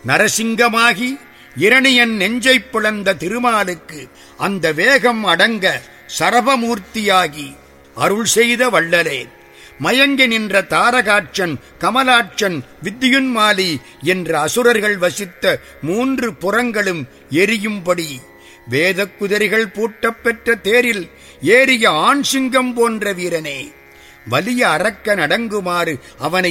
நரசிங்கமாகி இரணியன் நெஞ்சைப் பிளந்த திருமாலுக்கு அந்த வேகம் அடங்க சரபமூர்த்தியாகி அருள் செய்த வள்ளலே, மயங்கி நின்ற தாரகாட்சன், கமலாட்சன், வித்தியுன்மாலி என்ற அசுரர்கள் வசித்த 3 புறங்களும் எரியும்படி வேதக் குதிரைகள் பூட்டப் பெற்ற தேரில் ஏறிய ஆண் சிங்கம் போன்ற வீரனே, வலிய அரக்க நடங்குமாறு அவனை